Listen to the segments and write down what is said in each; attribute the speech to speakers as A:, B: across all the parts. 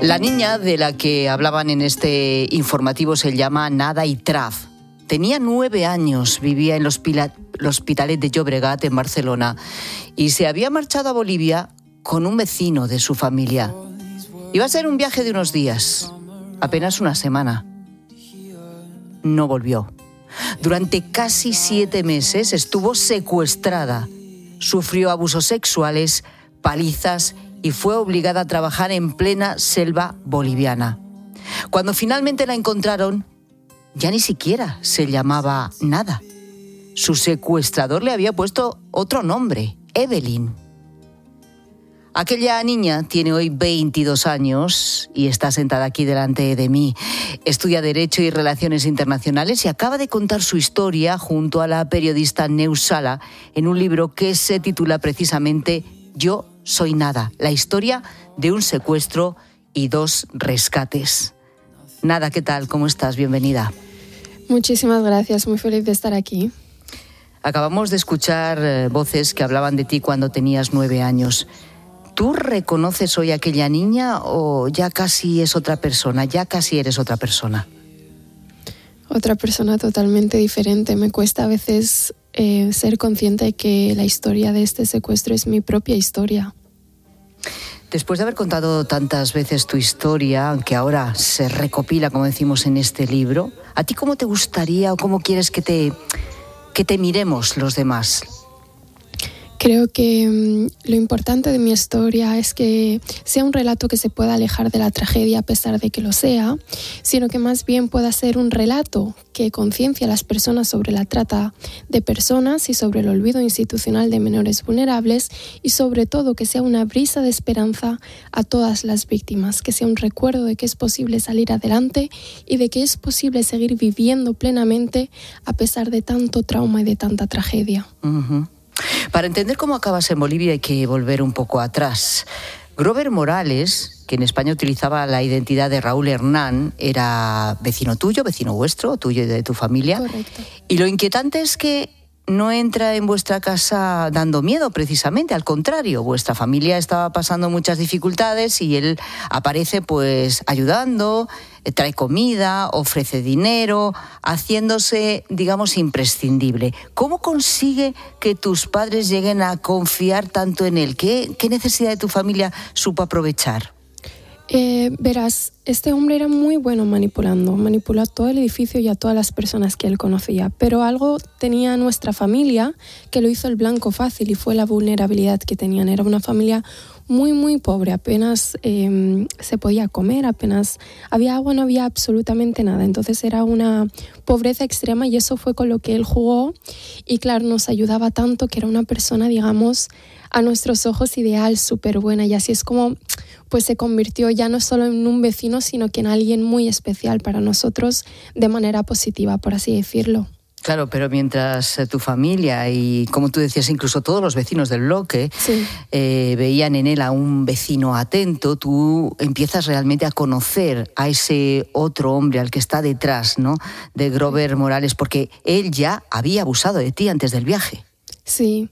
A: La niña de la que hablaban en este informativo se llama Nada Itraf. Tenía 9 años, vivía en l'Hospitalet de Llobregat, en Barcelona, y se había marchado a Bolivia con un vecino de su familia. Iba a ser un viaje de unos días, apenas una semana. No volvió. Durante casi 7 meses estuvo secuestrada. Sufrió abusos sexuales, palizas y fue obligada a trabajar en plena selva boliviana. Cuando finalmente la encontraron, ya ni siquiera se llamaba Nada. Su secuestrador le había puesto otro nombre, Evelyn. Aquella niña tiene hoy 22 años y está sentada aquí delante de mí. Estudia Derecho y Relaciones Internacionales y acaba de contar su historia junto a la periodista Neus Sala en un libro que se titula precisamente Yo soy Nada, la historia de un secuestro y 2 rescates. Nada, ¿qué tal? ¿Cómo estás? Bienvenida.
B: Muchísimas gracias, muy feliz de estar aquí.
A: Acabamos de escuchar voces que hablaban de ti cuando tenías 9 años. ¿Tú reconoces hoy a aquella niña o ya casi es otra persona, ya casi eres otra persona?
B: Otra persona totalmente diferente. Me cuesta a veces ser consciente de que la historia de este secuestro es mi propia historia.
A: Después de haber contado tantas veces tu historia, aunque ahora se recopila, como decimos en este libro, ¿a ti cómo te gustaría o cómo quieres que te miremos los demás?
B: Creo que lo importante de mi historia es que sea un relato que se pueda alejar de la tragedia a pesar de que lo sea, sino que más bien pueda ser un relato que conciencie a las personas sobre la trata de personas y sobre el olvido institucional de menores vulnerables y sobre todo que sea una brisa de esperanza a todas las víctimas, que sea un recuerdo de que es posible salir adelante y de que es posible seguir viviendo plenamente a pesar de tanto trauma y de tanta tragedia.
A: Uh-huh. Para entender cómo acabas en Bolivia hay que volver un poco atrás. Grover Morales, que en España utilizaba la identidad de Raúl Hernán, era vecino tuyo, vecino vuestro, tuyo y de tu familia.
B: Correcto.
A: Y lo inquietante es que no entra en vuestra casa dando miedo, precisamente, al contrario, vuestra familia estaba pasando muchas dificultades y él aparece pues ayudando, trae comida, ofrece dinero, haciéndose, digamos, imprescindible. ¿Cómo consigue que tus padres lleguen a confiar tanto en él? ¿Qué necesidad de tu familia supo aprovechar?
B: Verás, este hombre era muy bueno manipuló a todo el edificio y a todas las personas que él conocía, pero algo tenía nuestra familia que lo hizo el blanco fácil y fue la vulnerabilidad que tenían. Era una familia muy, muy pobre, apenas se podía comer, apenas había agua, no había absolutamente nada. Entonces era una pobreza extrema y eso fue con lo que él jugó y claro, nos ayudaba tanto que era una persona, digamos, a nuestros ojos ideal, súper buena y así es como pues se convirtió ya no solo en un vecino, sino que en alguien muy especial para nosotros de manera positiva, por así decirlo.
A: Claro, pero mientras tu familia y, como tú decías, incluso todos los vecinos del bloque
B: sí.
A: Veían en él a un vecino atento, tú empiezas realmente a conocer a ese otro hombre, al que está detrás, ¿no?, de Grover Morales, porque él ya había abusado de ti antes del viaje.
B: Sí.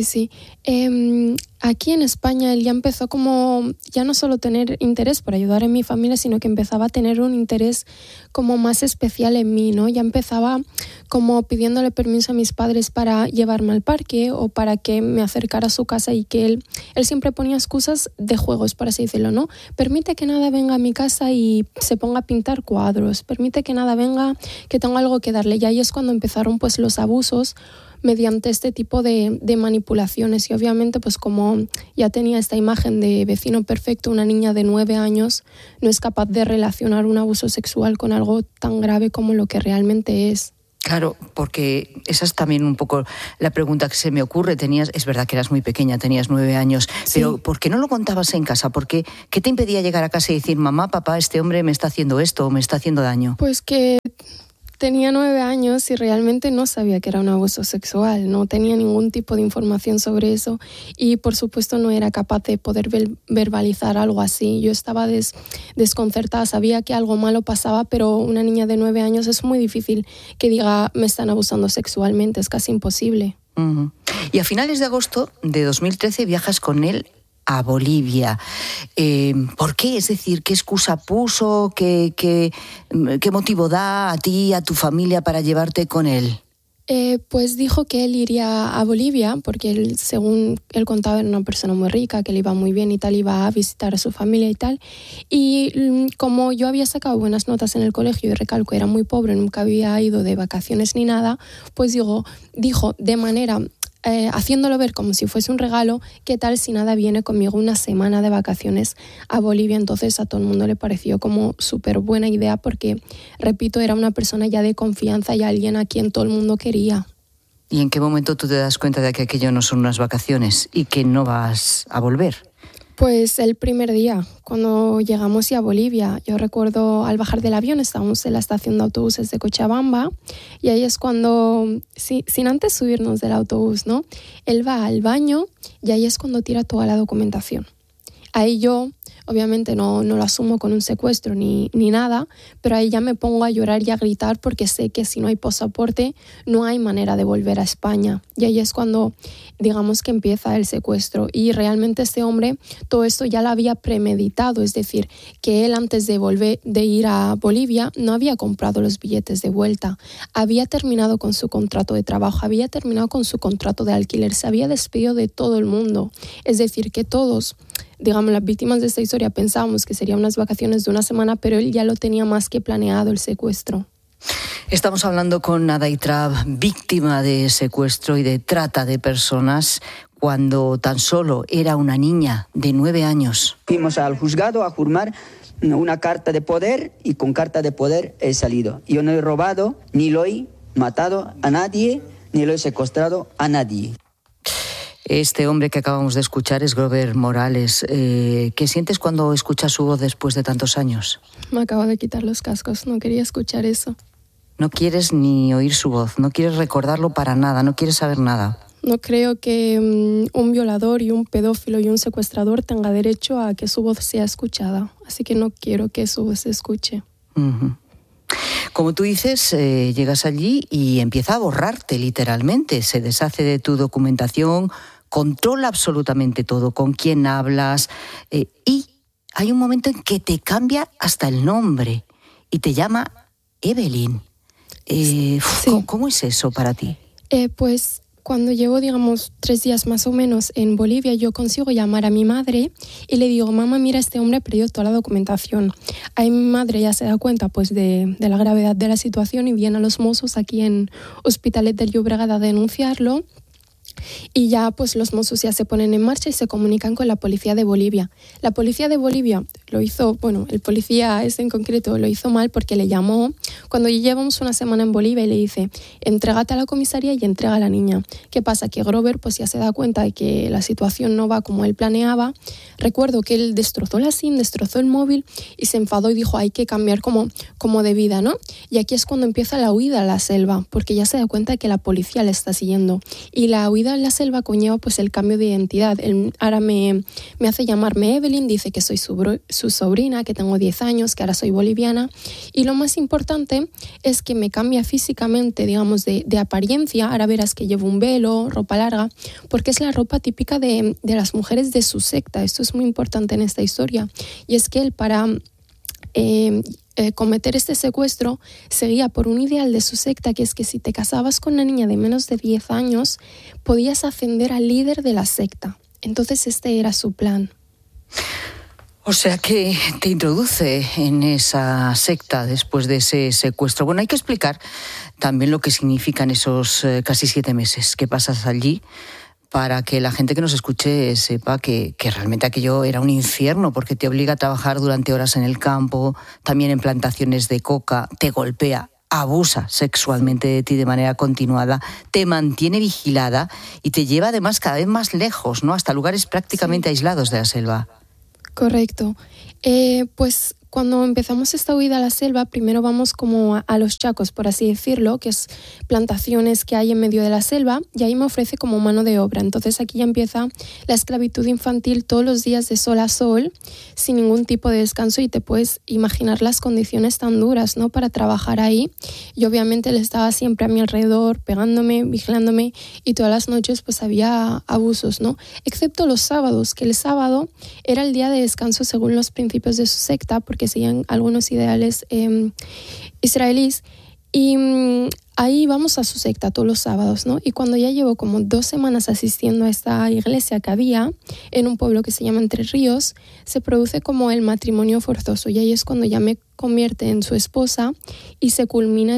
B: Aquí en España él ya empezó como, ya no solo tener interés por ayudar en mi familia, sino que empezaba a tener un interés como más especial en mí, ¿no? Ya empezaba como pidiéndole permiso a mis padres para llevarme al parque o para que me acercara a su casa y que él siempre ponía excusas de juegos, por así decirlo, ¿no? Permite que Nada venga a mi casa y se ponga a pintar cuadros, permite que Nada venga, que tengo algo que darle. Y ahí es cuando empezaron pues los abusos mediante este tipo de manipulaciones y obviamente pues como ya tenía esta imagen de vecino perfecto, una niña de 9 años no es capaz de relacionar un abuso sexual con algo tan grave como lo que realmente es.
A: Claro, porque esa es también un poco la pregunta que se me ocurre. Es verdad que eras muy pequeña, tenías 9 años, sí. Pero ¿por qué no lo contabas en casa? ¿Qué te impedía llegar a casa y decir, mamá, papá, este hombre me está haciendo esto o me está haciendo daño?
B: Pues que tenía 9 años y realmente no sabía que era un abuso sexual, no tenía ningún tipo de información sobre eso y por supuesto no era capaz de poder verbalizar algo así. Yo estaba desconcertada, sabía que algo malo pasaba, pero una niña de 9 años es muy difícil que diga me están abusando sexualmente, es casi imposible.
A: Uh-huh. Y a finales de agosto de 2013 viajas con él a Bolivia. ¿Por qué? Es decir, ¿qué excusa puso? ¿Qué motivo da a ti y a tu familia para llevarte con él?
B: Pues dijo que él iría a Bolivia porque él, según él contaba, era una persona muy rica, que le iba muy bien y tal, iba a visitar a su familia y tal. Y como yo había sacado buenas notas en el colegio y recalco, era muy pobre, nunca había ido de vacaciones ni nada, pues dijo de manera... haciéndolo ver como si fuese un regalo, ¿qué tal si nada viene conmigo una semana de vacaciones a Bolivia? Entonces a todo el mundo le pareció como súper buena idea porque, repito, era una persona ya de confianza y alguien a quien todo el mundo quería.
A: ¿Y en qué momento tú te das cuenta de que aquello no son unas vacaciones y que no vas a volver?
B: Pues el primer día, cuando llegamos ya a Bolivia, yo recuerdo al bajar del avión, estábamos en la estación de autobuses de Cochabamba y ahí es cuando, sin antes subirnos del autobús, ¿no? Él va al baño y ahí es cuando tira toda la documentación. Ahí yo, obviamente no lo asumo con un secuestro ni nada, pero ahí ya me pongo a llorar y a gritar porque sé que si no hay pasaporte no hay manera de volver a España. Y ahí es cuando, digamos, que empieza el secuestro. Y realmente este hombre todo esto ya lo había premeditado, es decir, que él antes de ir a Bolivia no había comprado los billetes de vuelta, había terminado con su contrato de trabajo, había terminado con su contrato de alquiler, se había despedido de todo el mundo. Es decir, que todos, digamos, las víctimas de esta historia pensábamos que serían unas vacaciones de una semana, pero él ya lo tenía más que planeado, el secuestro.
A: Estamos hablando con Nada Itrab, víctima de secuestro y de trata de personas, cuando tan solo era una niña de 9 años.
C: Fuimos al juzgado a firmar una carta de poder y con carta de poder he salido. Yo no he robado, ni lo he matado a nadie, ni lo he secuestrado a nadie.
A: Este hombre que acabamos de escuchar es Grover Morales. ¿Qué sientes cuando escuchas su voz después de tantos años?
B: Me acabo de quitar los cascos, no quería escuchar eso.
A: No quieres ni oír su voz, no quieres recordarlo para nada, no quieres saber nada.
B: No creo que un violador y un pedófilo y un secuestrador tenga derecho a que su voz sea escuchada. Así que no quiero que su voz se escuche.
A: Uh-huh. Como tú dices, llegas allí y empieza a borrarte literalmente. Se deshace de tu documentación, controla absolutamente todo, con quién hablas. Y hay un momento en que te cambia hasta el nombre y te llama Evelyn.
B: Sí.
A: ¿Cómo es eso para ti?
B: Pues cuando llevo, digamos, 3 días más o menos en Bolivia, yo consigo llamar a mi madre y le digo, mamá, mira, este hombre perdió toda la documentación. Ahí mi madre ya se da cuenta pues de la gravedad de la situación y viene a los Mossos aquí en Hospitalet del Llobregat a denunciarlo. Y ya pues los Mossos ya se ponen en marcha y se comunican con la policía de Bolivia. La policía de Bolivia lo hizo, el policía ese en concreto lo hizo mal porque le llamó cuando ya llevamos una semana en Bolivia y le dice, entrégate a la comisaría y entrega a la niña. ¿Qué pasa? Que Grover pues ya se da cuenta de que la situación no va como él planeaba. Recuerdo que él destrozó la SIM, destrozó el móvil y se enfadó y dijo, hay que cambiar como de vida, ¿no? Y aquí es cuando empieza la huida a la selva, porque ya se da cuenta de que la policía le está siguiendo. Y la huida en la selva conlleva pues el cambio de identidad. Él ahora me hace llamarme Evelyn, dice que soy su sobrina, que tengo 10 años, que ahora soy boliviana. Y lo más importante es que me cambia físicamente, digamos, de apariencia. Ahora verás que llevo un velo, ropa larga, porque es la ropa típica de las mujeres de su secta. Esto es muy importante en esta historia. Y es que él para cometer este secuestro seguía por un ideal de su secta, que es que si te casabas con una niña de menos de 10 años podías ascender al líder de la secta. Entonces este era su plan.
A: O sea que te introduce en esa secta después de ese secuestro. Bueno, hay que explicar también lo que significan esos casi 7 meses que pasas allí, para que la gente que nos escuche sepa que realmente aquello era un infierno, porque te obliga a trabajar durante horas en el campo, también en plantaciones de coca, te golpea, abusa sexualmente de ti de manera continuada, te mantiene vigilada y te lleva además cada vez más lejos, ¿no? Hasta lugares prácticamente aislados de la selva.
B: Correcto. Pues cuando empezamos esta huida a la selva, primero vamos como a los chacos, por así decirlo, que es plantaciones que hay en medio de la selva, y ahí me ofrece como mano de obra. Entonces aquí ya empieza la esclavitud infantil todos los días de sol a sol, sin ningún tipo de descanso, y te puedes imaginar las condiciones tan duras, ¿no?, para trabajar ahí. Y obviamente él estaba siempre a mi alrededor, pegándome, vigilándome, y todas las noches pues había abusos, ¿no? Excepto los sábados, que el sábado era el día de descanso según los principios de su secta, porque seguían algunos ideales israelíes, y ahí vamos a su secta todos los sábados, ¿no? Y cuando ya llevo como 2 semanas asistiendo a esta iglesia que había en un pueblo que se llama Entre Ríos, se produce como el matrimonio forzoso, y ahí es cuando ya me convierte en su esposa y se culmina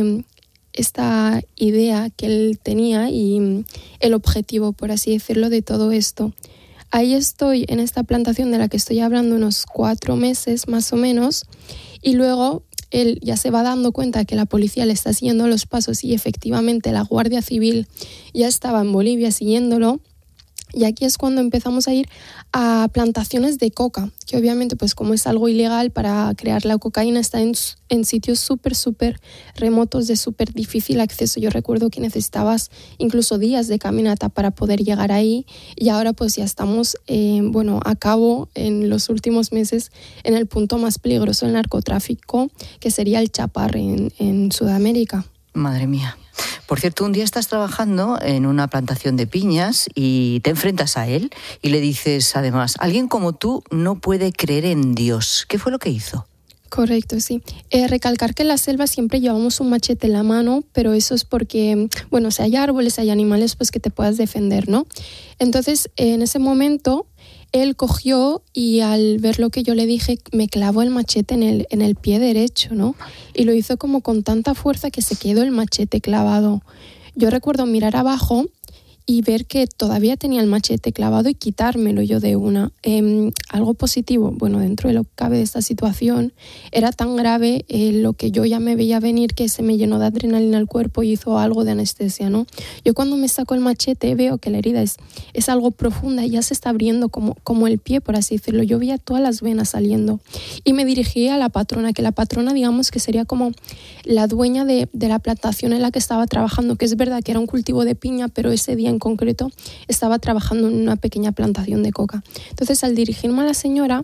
B: esta idea que él tenía y el objetivo, por así decirlo, de todo esto. Ahí estoy en esta plantación de la que estoy hablando unos 4 meses más o menos, y luego él ya se va dando cuenta que la policía le está siguiendo los pasos, y efectivamente la Guardia Civil ya estaba en Bolivia siguiéndolo. Y aquí es cuando empezamos a ir a plantaciones de coca, que obviamente pues como es algo ilegal, para crear la cocaína está en sitios súper remotos, de súper difícil acceso. Yo recuerdo que necesitabas incluso días de caminata para poder llegar ahí, y ahora pues ya estamos a cabo en los últimos meses en el punto más peligroso del narcotráfico, que sería el Chaparre en Sudamérica.
A: Madre mía. Por cierto, un día estás trabajando en una plantación de piñas y te enfrentas a él y le dices, además, alguien como tú no puede creer en Dios. ¿Qué fue lo que hizo?
B: Correcto, sí. Recalcar que en la selva siempre llevamos un machete en la mano, pero eso es porque, si hay árboles, hay animales, pues que te puedas defender, ¿no? Entonces, en ese momento, él cogió y al ver lo que yo le dije, me clavó el machete en el pie derecho, ¿no? Y lo hizo como con tanta fuerza que se quedó el machete clavado. Yo recuerdo mirar abajo y ver que todavía tenía el machete clavado y quitármelo yo de una. Algo positivo, dentro de lo que cabe de esta situación, era tan grave lo que yo ya me veía venir, que se me llenó de adrenalina el cuerpo y hizo algo de anestesia, ¿no? Yo cuando me saco el machete veo que la herida es algo profunda y ya se está abriendo como el pie, por así decirlo. Yo veía todas las venas saliendo y me dirigí a la patrona, que la patrona, digamos, que sería como la dueña de la plantación en la que estaba trabajando, que es verdad que era un cultivo de piña, pero ese día en concreto estaba trabajando en una pequeña plantación de coca. Entonces, al dirigirme a la señora,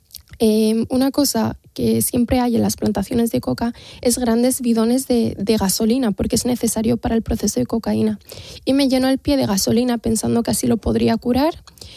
B: una cosa que siempre hay en las plantaciones de coca es grandes bidones de gasolina, porque es necesario para el proceso de cocaína. Y me llenó el pie de gasolina pensando que así lo podría curar,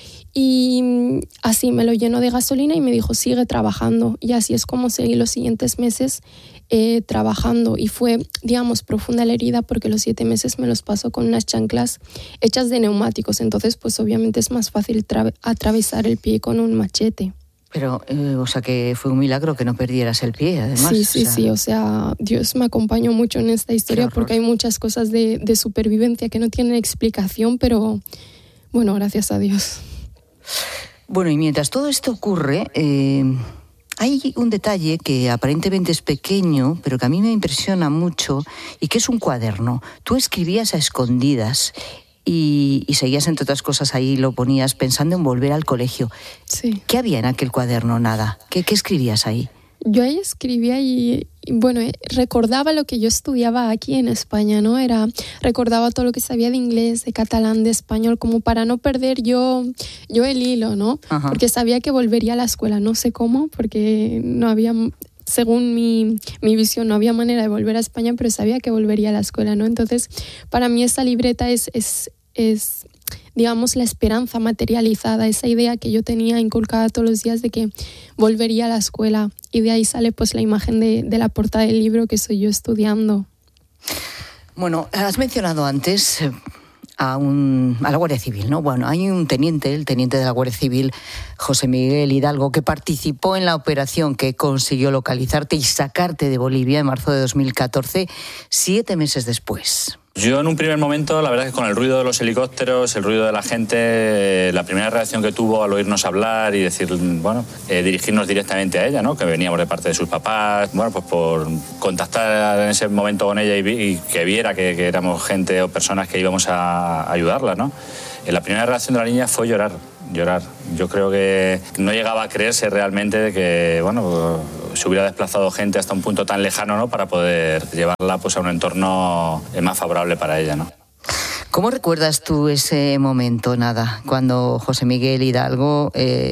B: y así me lo llenó de gasolina y me dijo, sigue trabajando. Y así es como seguí los siguientes meses trabajando, y fue, digamos, profunda la herida porque los 7 meses me los pasó con unas chanclas hechas de neumáticos. Entonces, pues obviamente es más fácil atravesar el pie con un machete.
A: Pero, que fue un milagro que no perdieras el pie, además.
B: Sí, Dios me acompañó mucho en esta historia, porque hay muchas cosas de supervivencia que no tienen explicación, pero gracias a Dios.
A: Bueno, y mientras todo esto ocurre, hay un detalle que aparentemente es pequeño, pero que a mí me impresiona mucho, y que es un cuaderno. Tú escribías a escondidas y seguías, entre otras cosas, ahí lo ponías pensando en volver al colegio.
B: Sí.
A: ¿Qué había en aquel cuaderno? Nada. ¿Qué escribías ahí?
B: Yo ahí escribía y recordaba lo que yo estudiaba aquí en España, ¿no? Recordaba todo lo que sabía de inglés, de catalán, de español, como para no perder yo el hilo, ¿no? Ajá. Porque sabía que volvería a la escuela, no sé cómo, porque no había, según mi visión, no había manera de volver a España, pero sabía que volvería a la escuela, ¿no? Entonces, para mí esta libreta es digamos, la esperanza materializada, esa idea que yo tenía inculcada todos los días de que volvería a la escuela, y de ahí sale pues la imagen de la portada del libro, que soy yo estudiando.
A: Bueno, has mencionado antes a la Guardia Civil, ¿no? Bueno, hay el teniente de la Guardia Civil, José Miguel Hidalgo, que participó en la operación que consiguió localizarte y sacarte de Bolivia en marzo de 2014, 7 meses después.
D: Yo en un primer momento, la verdad es que con el ruido de los helicópteros, el ruido de la gente, la primera reacción que tuvo al oírnos hablar y decir, dirigirnos directamente a ella, ¿no? Que veníamos de parte de sus papás, pues por contactar en ese momento con ella y que viera que éramos gente o personas que íbamos a ayudarla, ¿no? La primera reacción de la niña fue llorar. llorar. Yo creo que no llegaba a creerse realmente de que, bueno, se hubiera desplazado gente hasta un punto tan lejano, ¿no?, para poder llevarla pues a un entorno más favorable para ella, ¿no?
A: ¿Cómo recuerdas tú ese momento, Nada, cuando José Miguel Hidalgo,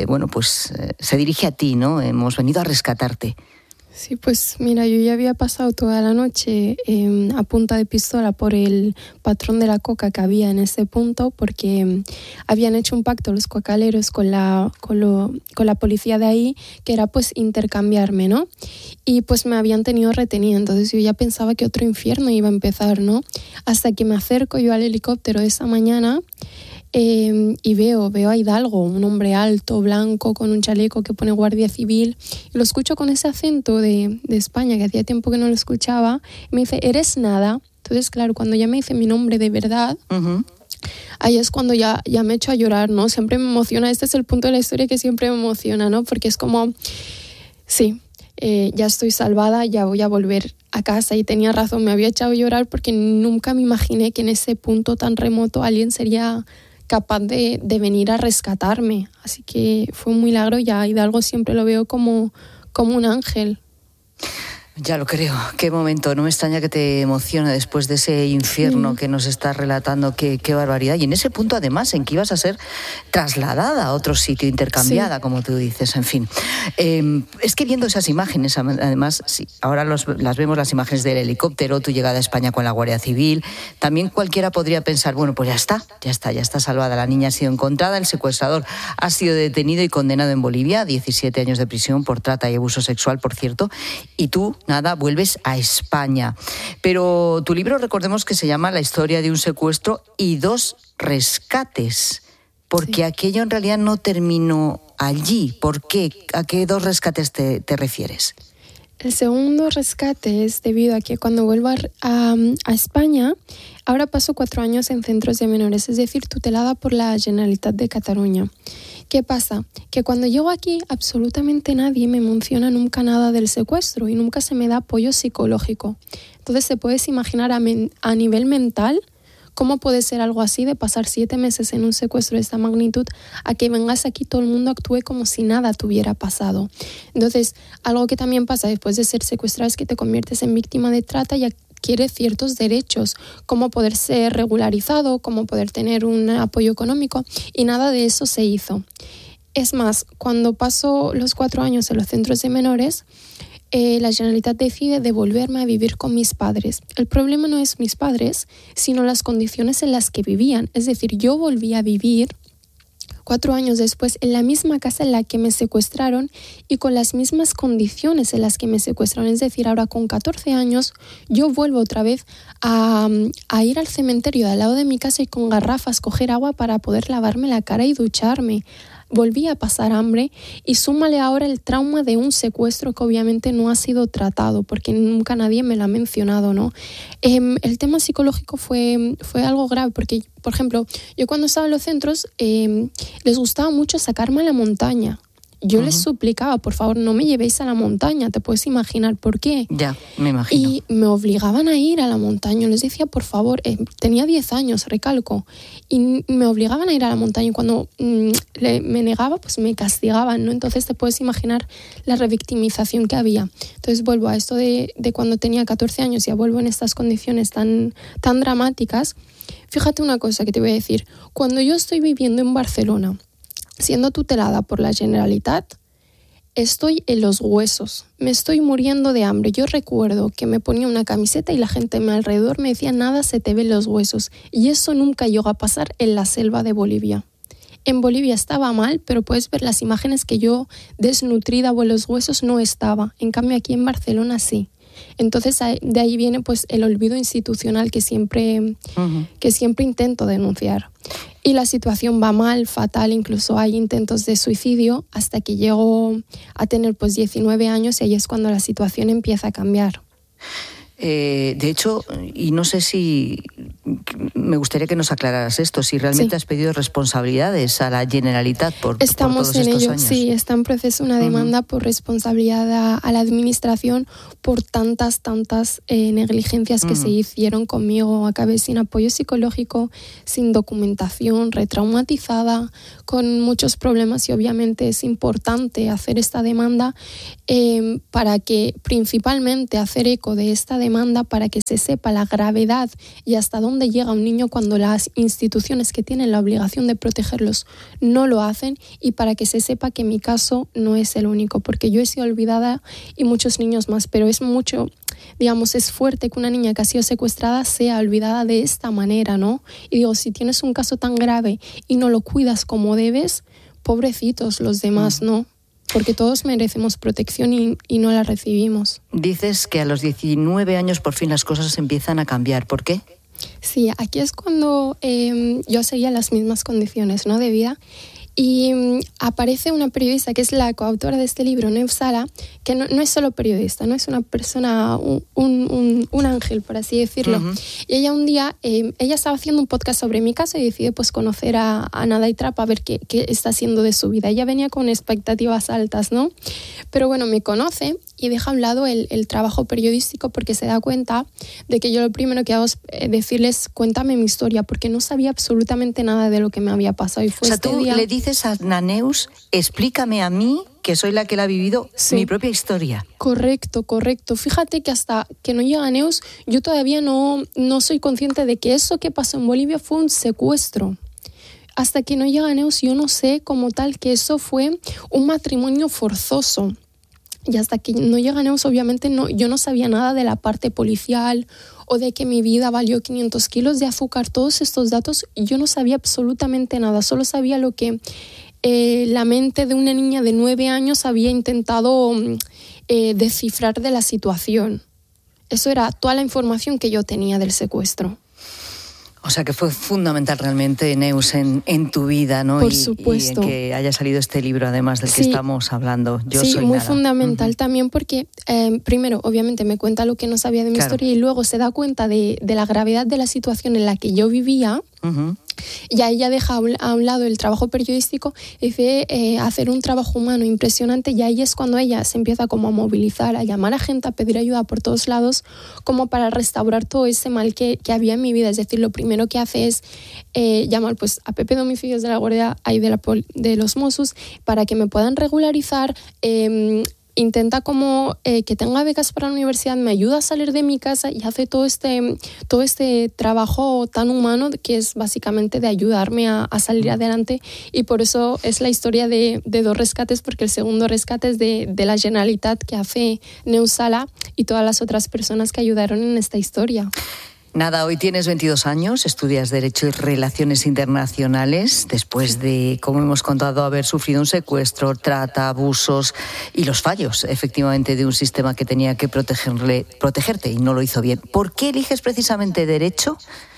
A: se dirige a ti, ¿no? Hemos venido a rescatarte.
B: Sí, pues mira, yo ya había pasado toda la noche a punta de pistola por el patrón de la coca que había en ese punto, porque habían hecho un pacto los cocaleros con la policía de ahí, que era pues intercambiarme, ¿no? Y pues me habían tenido retenida, entonces yo ya pensaba que otro infierno iba a empezar, ¿no? Hasta que me acerco yo al helicóptero esa mañana y veo a Hidalgo, un hombre alto, blanco, con un chaleco que pone Guardia Civil, y lo escucho con ese acento de España, que hacía tiempo que no lo escuchaba, y me dice, ¿eres Nada? Entonces, claro, cuando ya me dice mi nombre de verdad, ahí es cuando ya me echo a llorar, ¿no? Siempre me emociona, este es el punto de la historia que siempre me emociona, ¿no? Porque es como, sí, ya estoy salvada, ya voy a volver a casa, y tenía razón, me había echado a llorar porque nunca me imaginé que en ese punto tan remoto alguien sería capaz de venir a rescatarme. Así que fue un milagro, y a Hidalgo siempre lo veo como un ángel.
A: Ya lo creo. Qué momento. No me extraña que te emocione después de ese infierno que nos estás relatando. Qué barbaridad. Y en ese punto, además, en que ibas a ser trasladada a otro sitio, intercambiada, como tú dices. En fin. Es que viendo esas imágenes, además, sí, ahora las vemos, las imágenes del helicóptero, tu llegada a España con la Guardia Civil. También cualquiera podría pensar, bueno, pues ya está salvada. La niña ha sido encontrada, el secuestrador ha sido detenido y condenado en Bolivia, 17 años de prisión por trata y abuso sexual, por cierto. Y tú, Nada, vuelves a España. Pero tu libro, recordemos que se llama La historia de un secuestro y 2 rescates, porque sí, aquello en realidad no terminó allí. ¿Por qué? ¿A qué 2 rescates te refieres?
B: El segundo rescate es debido a que cuando vuelvo a España, ahora paso 4 años en centros de menores, es decir, tutelada por la Generalitat de Cataluña. ¿Qué pasa? Que cuando llego aquí absolutamente nadie me menciona nunca nada del secuestro y nunca se me da apoyo psicológico. Entonces te puedes imaginar a nivel mental cómo puede ser algo así, de pasar 7 meses en un secuestro de esta magnitud a que vengas aquí todo el mundo actúe como si nada te hubiera pasado. Entonces, algo que también pasa después de ser secuestrado es que te conviertes en víctima de trata y adquiere ciertos derechos, como poder ser regularizado, como poder tener un apoyo económico, y nada de eso se hizo. Es más, cuando paso los 4 años en los centros de menores, la Generalitat decide devolverme a vivir con mis padres. El problema no es mis padres, sino las condiciones en las que vivían. Es decir, yo volví a vivir 4 años después en la misma casa en la que me secuestraron y con las mismas condiciones en las que me secuestraron. Es decir, ahora con 14 años yo vuelvo otra vez a ir al cementerio de al lado de mi casa y con garrafas coger agua para poder lavarme la cara y ducharme. Volví a pasar hambre y súmale ahora el trauma de un secuestro que obviamente no ha sido tratado porque nunca nadie me lo ha mencionado, ¿no? El tema psicológico fue algo grave porque, por ejemplo, yo cuando estaba en los centros les gustaba mucho sacarme a la montaña. Yo les suplicaba, por favor, no me llevéis a la montaña, te puedes imaginar por qué.
A: Ya, me imagino.
B: Y me obligaban a ir a la montaña, les decía, por favor, tenía 10 años, recalco, y me obligaban a ir a la montaña y cuando me negaba, pues me castigaban, ¿no? Entonces te puedes imaginar la revictimización que había. Entonces vuelvo a esto de cuando tenía 14 años, ya vuelvo en estas condiciones tan dramáticas. Fíjate una cosa que te voy a decir, cuando yo estoy viviendo en Barcelona, siendo tutelada por la Generalitat, estoy en los huesos, me estoy muriendo de hambre. Yo recuerdo que me ponía una camiseta y la gente a mi alrededor me decía, Nada, se te ven los huesos. Y eso nunca llegó a pasar en la selva de Bolivia. En Bolivia estaba mal, pero puedes ver las imágenes que yo, desnutrida o en los huesos, no estaba. En cambio, aquí en Barcelona sí. Entonces de ahí viene pues el olvido institucional que siempre intento denunciar. Y la situación va mal, fatal, incluso hay intentos de suicidio hasta que llego a tener pues 19 años y ahí es cuando la situación empieza a cambiar.
A: De hecho, y no sé si me gustaría que nos aclararas esto, si realmente has pedido responsabilidades a la Generalitat por todos estos años.
B: Estamos en ello, sí, está en proceso una demanda por responsabilidad a la administración por tantas negligencias que se hicieron conmigo. Acabé sin apoyo psicológico, sin documentación, retraumatizada, con muchos problemas, y obviamente es importante hacer esta demanda para que, principalmente, hacer eco de esta demanda para que se sepa la gravedad y hasta dónde llega un niño cuando las instituciones que tienen la obligación de protegerlos no lo hacen, y para que se sepa que mi caso no es el único, porque yo he sido olvidada y muchos niños más, pero es mucho, digamos, es fuerte que una niña que ha sido secuestrada sea olvidada de esta manera, ¿no? Y digo, si tienes un caso tan grave y no lo cuidas como debes, pobrecitos los demás, ¿no? Porque todos merecemos protección y no la recibimos.
A: Dices que a los 19 años por fin las cosas empiezan a cambiar. ¿Por qué?
B: Sí, aquí es cuando yo seguía las mismas condiciones, ¿no?, de vida. Y aparece una periodista que es la coautora de este libro, Neus Sala, que no es solo periodista, no es una persona, un ángel, por así decirlo. Uh-huh. Y ella un día, ella estaba haciendo un podcast sobre mi caso y decide pues conocer a Nada y Trap, a ver qué está haciendo de su vida. Ella venía con expectativas altas, ¿no? Pero bueno, me conoce y deja a un lado el trabajo periodístico, porque se da cuenta de que yo lo primero que hago es decirles, cuéntame mi historia, porque no sabía absolutamente nada de lo que me había pasado. Y fue
A: tú le dices a Neus, explícame a mí, que soy la que la ha vivido, mi propia historia.
B: Correcto. Fíjate que hasta que no llega Neus, yo todavía no soy consciente de que eso que pasó en Bolivia fue un secuestro. Hasta que no llega Neus, yo no sé como tal que eso fue un matrimonio forzoso. Y hasta que no llega Neus, obviamente yo no sabía nada de la parte policial o de que mi vida valió 500 kilos de azúcar. Todos estos datos yo no sabía absolutamente nada. Solo sabía lo que la mente de una niña de 9 años había intentado descifrar de la situación. Eso era toda la información que yo tenía del secuestro.
A: O sea que fue fundamental realmente, Neus, en tu vida, ¿no?
B: Por supuesto.
A: Y en que haya salido este libro, además del que estamos hablando. Yo soy
B: muy
A: Nada.
B: Fundamental también porque, primero, obviamente, me cuenta lo que no sabía de mi historia, y luego se da cuenta de la gravedad de la situación en la que yo vivía. Uh-huh. Y ahí ya deja a un lado el trabajo periodístico y dice hacer un trabajo humano impresionante, y ahí es cuando ella se empieza como a movilizar, a llamar a gente, a pedir ayuda por todos lados, como para restaurar todo ese mal que había en mi vida. Es decir, lo primero que hace es llamar pues a Pepe de Homicidios de la Guardia ahí de los Mossos para que me puedan regularizar. Intenta como que tenga becas para la universidad, me ayuda a salir de mi casa y hace todo este trabajo tan humano que es básicamente de ayudarme a salir adelante. Y por eso es la historia de 2 rescates, porque el segundo rescate es de la Generalitat, que hace Neus Sala y todas las otras personas que ayudaron en esta historia.
A: Nada, hoy tienes 22 años, estudias Derecho y Relaciones Internacionales, después de, como hemos contado, haber sufrido un secuestro, trata, abusos y los fallos, efectivamente, de un sistema que tenía que protegerte y no lo hizo bien. ¿Por qué eliges precisamente Derecho?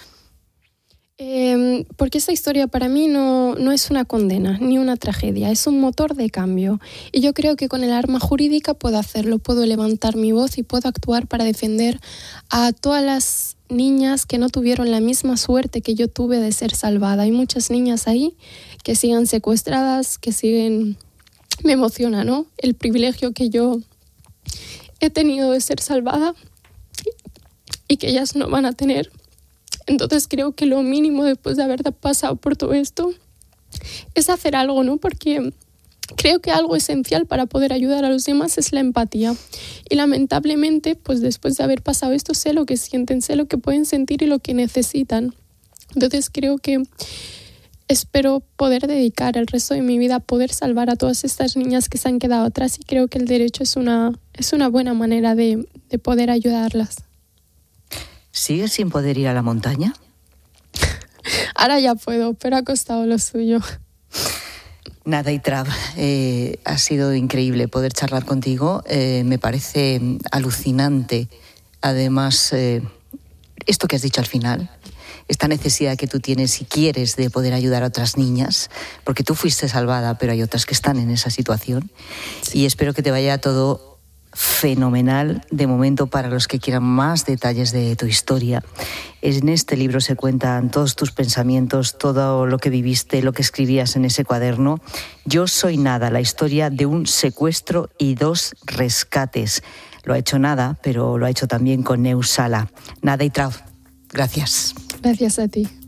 B: Porque esta historia para mí no es una condena ni una tragedia, es un motor de cambio, y yo creo que con el arma jurídica puedo hacerlo, puedo levantar mi voz y puedo actuar para defender a todas las niñas que no tuvieron la misma suerte que yo tuve de ser salvada. Hay muchas niñas ahí que siguen secuestradas, que siguen... Me emociona, ¿no?, el privilegio que yo he tenido de ser salvada y que ellas no van a tener. Entonces creo que lo mínimo, después de haber pasado por todo esto, es hacer algo, ¿no? Porque creo que algo esencial para poder ayudar a los demás es la empatía. Y lamentablemente, pues después de haber pasado esto, sé lo que sienten, sé lo que pueden sentir y lo que necesitan. Entonces creo que espero poder dedicar el resto de mi vida a poder salvar a todas estas niñas que se han quedado atrás, y creo que el derecho es una buena manera de poder ayudarlas.
A: ¿Sigues sin poder ir a la montaña?
B: Ahora ya puedo, pero ha costado lo suyo.
A: Nada y Trap, ha sido increíble poder charlar contigo. Me parece alucinante, además, esto que has dicho al final, esta necesidad que tú tienes y quieres de poder ayudar a otras niñas, porque tú fuiste salvada, pero hay otras que están en esa situación. Sí. Y espero que te vaya todo fenomenal de momento para los que quieran más detalles de tu historia. En este libro se cuentan todos tus pensamientos, todo lo que viviste, lo que escribías en ese cuaderno. Yo soy Nada, la historia de un secuestro y 2 rescates. Lo ha hecho Nada, pero lo ha hecho también con Neus Sala. Nada y Traf, gracias.
B: Gracias a ti.